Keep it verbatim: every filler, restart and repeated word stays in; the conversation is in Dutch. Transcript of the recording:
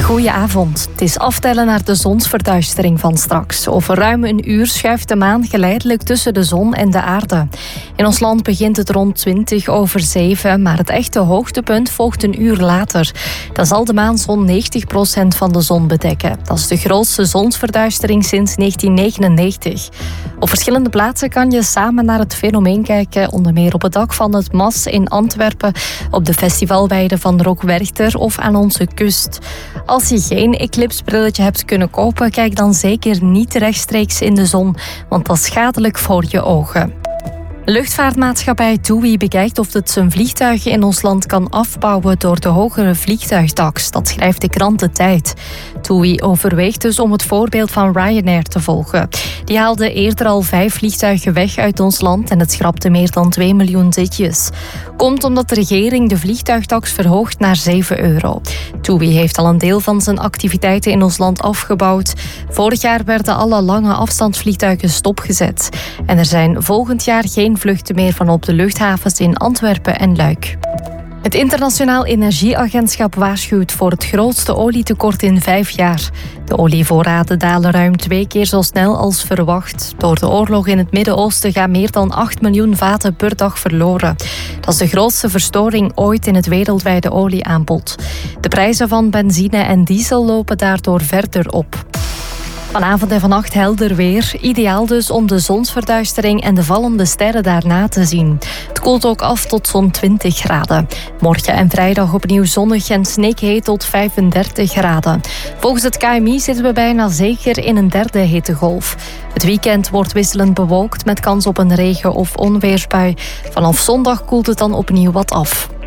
Goedenavond. Het is aftellen naar de zonsverduistering van straks. Over ruim een uur schuift de maan geleidelijk tussen de zon en de aarde. In ons land begint het rond twintig over zeven, maar het echte hoogtepunt volgt een uur later. Dan zal de maan zo'n negentig procent van de zon bedekken. Dat is de grootste zonsverduistering sinds negentien negenennegentig. Op verschillende plaatsen kan je samen naar het fenomeen kijken, onder meer op het dak van het M A S in Antwerpen, op de festivalweide van Rockwerchter of aan onze kust. Als je geen eclipsbrilletje hebt kunnen kopen, kijk dan zeker niet rechtstreeks in de zon, want dat is schadelijk voor je ogen. Luchtvaartmaatschappij TUI bekijkt of het zijn vliegtuigen in ons land kan afbouwen door de hogere vliegtuigtax. Dat schrijft de krant De Tijd. TUI overweegt dus om het voorbeeld van Ryanair te volgen. Die haalde eerder al vijf vliegtuigen weg uit ons land en het schrapte meer dan twee miljoen zitjes. Komt omdat de regering de vliegtuigtax verhoogt naar zeven euro. TUI heeft al een deel van zijn activiteiten in ons land afgebouwd. Vorig jaar werden alle lange afstandsvliegtuigen stopgezet. En er zijn volgend jaar geen vluchten meer van op de luchthavens in Antwerpen en Luik. Het Internationaal Energieagentschap waarschuwt voor het grootste olietekort in vijf jaar. De olievoorraden dalen ruim twee keer zo snel als verwacht. Door de oorlog in het Midden-Oosten gaan meer dan acht miljoen vaten per dag verloren. Dat is de grootste verstoring ooit in het wereldwijde olieaanbod. De prijzen van benzine en diesel lopen daardoor verder op. Vanavond en vannacht helder weer. Ideaal dus om de zonsverduistering en de vallende sterren daarna te zien. Het koelt ook af tot zo'n twintig graden. Morgen en vrijdag opnieuw zonnig en snikheet tot vijfendertig graden. Volgens het K M I zitten we bijna zeker in een derde hittegolf. Het weekend wordt wisselend bewolkt met kans op een regen- of onweersbui. Vanaf zondag koelt het dan opnieuw wat af.